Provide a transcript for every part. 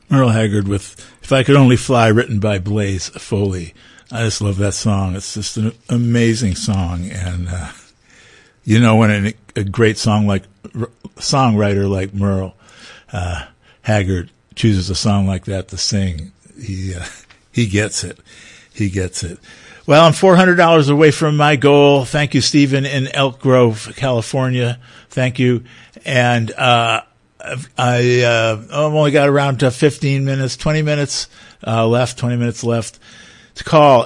Merle Haggard with If I Could Only Fly, written by Blaze Foley. I just love that song. It's just an amazing song. And, when a great songwriter like Merle Haggard chooses a song like that to sing, he gets it. He gets it. Well, I'm $400 away from my goal. Thank you, Stephen in Elk Grove, California. Thank you. And, I've only got around 15 minutes, 20 minutes left to call.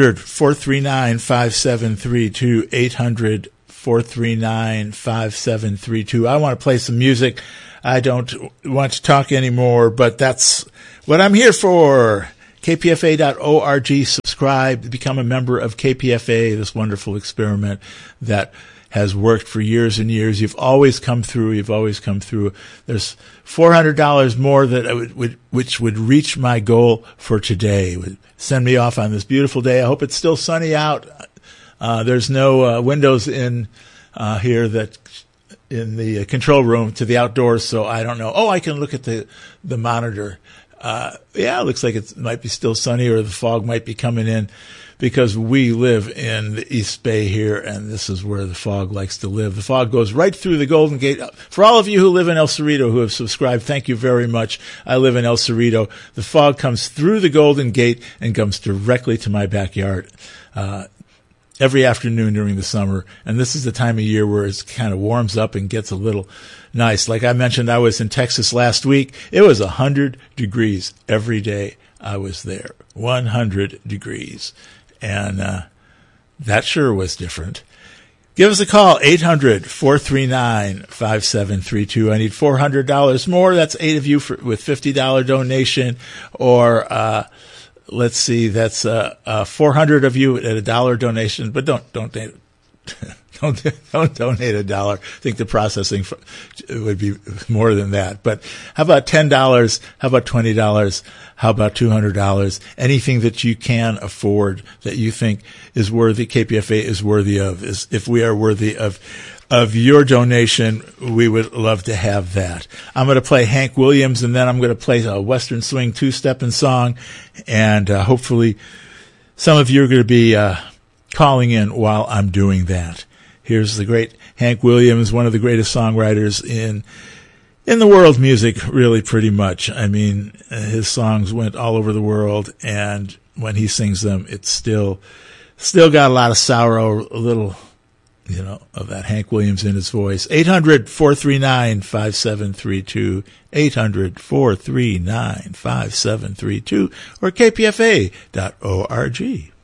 800-439-5732, 800-439-5732. I want to play some music. I don't want to talk anymore, but that's what I'm here for. KPFA.org. Subscribe, become a member of KPFA, this wonderful experiment that has worked for years and years. You've always come through. There's $400 more which would reach my goal for today. It would send me off on this beautiful day. I hope it's still sunny out. There's no windows in here that in the control room to the outdoors, so I don't know. Oh, I can look at the monitor. It looks like it might be still sunny, or the fog might be coming in, because we live in the East Bay here, and this is where the fog likes to live. The fog goes right through the Golden Gate. For all of you who live in El Cerrito who have subscribed, thank you very much. I live in El Cerrito. The fog comes through the Golden Gate and comes directly to my backyard every afternoon during the summer. And this is the time of year where it kind of warms up and gets a little nice. Like I mentioned, I was in Texas last week. It was 100 degrees every day I was there. 100 degrees. And that sure was different. Give us a call, 800-439-5732. I need $400 more. That's 8 of you with $50 donation. Or let's see, that's 400 of you at a $1 donation. But don't donate. Don't donate $1. I think the processing would be more than that. But how about $10? How about $20? How about $200? Anything that you can afford that you think is worthy, KPFA is worthy of. If we are worthy of your donation, we would love to have that. I'm going to play Hank Williams, and then I'm going to play a Western Swing two-stepping song, and hopefully some of you are going to be calling in while I'm doing that. Here's the great Hank Williams, one of the greatest songwriters in the world music, really, pretty much. I mean, his songs went all over the world, and when he sings them, it's still got a lot of sorrow, a little, of that Hank Williams in his voice. 800-439-5732, 800-439-5732, or kpfa.org.